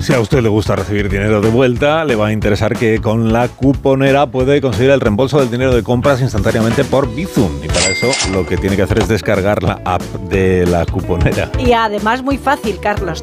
Si a usted le gusta recibir dinero de vuelta, le va a interesar que con la cuponera puede conseguir el reembolso del dinero de compras instantáneamente por Bizum. Y para eso lo que tiene que hacer es descargar la app de la cuponera. Y además muy fácil, Carlos.